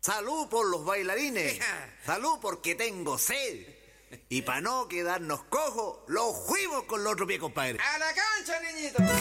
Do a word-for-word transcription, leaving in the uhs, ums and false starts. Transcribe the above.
Salud por los bailarines. Salud porque tengo sed. Y para no quedarnos cojos, los fuimos con el otro pie, compadre. ¡A la cancha, niñito!